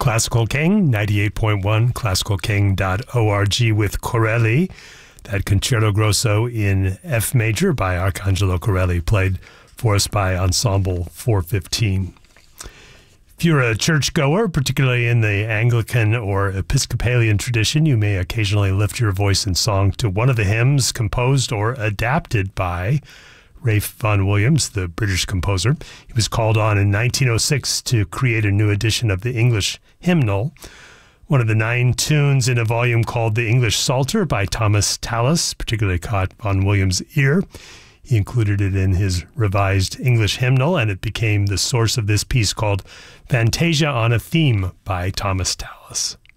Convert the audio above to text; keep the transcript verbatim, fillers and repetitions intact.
Classical King, ninety-eight point one, classical king dot org with Corelli. That Concerto Grosso in F major by Arcangelo Corelli, played for us by Ensemble four fifteen. If you're a churchgoer, particularly in the Anglican or Episcopalian tradition, you may occasionally lift your voice in song to one of the hymns composed or adapted by Ralph Vaughan Williams, the British composer. He was called on in nineteen oh six to create a new edition of the English hymnal, one of the nine tunes in a volume called The English Psalter by Thomas Tallis, particularly caught Vaughan Williams' ear. He included it in his revised English hymnal, and it became the source of this piece called Fantasia on a Theme by Thomas Tallis.